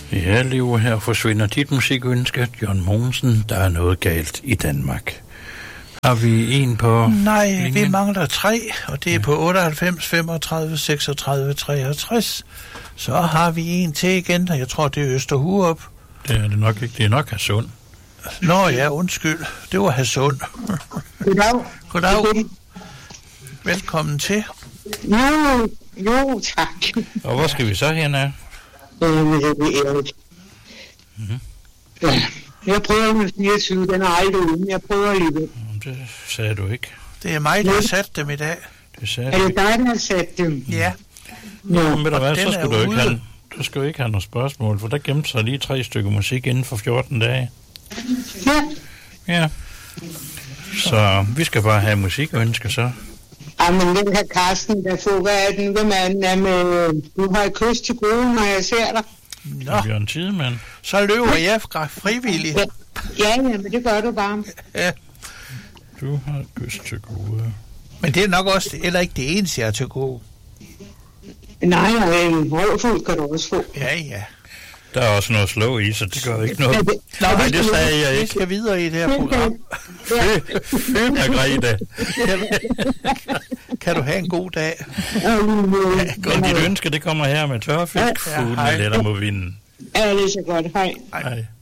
Ja, Leo, her forsvinder dit musikønske. John Mogensen, der er noget galt i Danmark. Har vi en på Nej, linjen? vi mangler 3, og det er på 98, 35, 36, 63. Så har vi en til igen, og jeg tror, det er Østerhurup. Det er det nok ikke. Det er nok Hadsund. Nå ja, undskyld. Det var Hadsund. Goddag. Goddag. Velkommen til. Jo, tak. Og hvor skal vi så hen af? Det er Erik. Mm-hmm. Ja, jeg prøver med 24, den er aldrig ude, jeg prøver alligevel. Det sagde du ikke. Det er mig, der har sat dem i dag. Det sagde Er du det ikke. dig, der har sat dem? Ja. Nå, men ved du hvad, så den skulle er du ikke ude. have... Du skal jo ikke have noget spørgsmål, for der gemte sig lige 3 stykker musik inden for 14 dage. Ja. Ja. Så vi skal bare have musikønsker så. Jamen, den her Karsten, der får, hvad er den? Hvem er den? Jamen, du har et kys til gode, når jeg ser dig. Nå, Bjørn Tidemand. så løber jeg frivilligt. Ja, men det gør du bare. Ja. Du har et kys til gode. Men det er nok også heller ikke det eneste, jeg er til gode. Nej, og en røvfuld kan du også få. Ja. Der er også noget slå i, så det gør ikke noget. Nej, det sagde jeg Vi ikke. skal videre i det her program. Fy, Margrethe. Kan du have en god dag? Og dit ønske, det kommer her med tørfisk, fuglene letter mod vinden. Ja, det er så godt. Hej. Hej.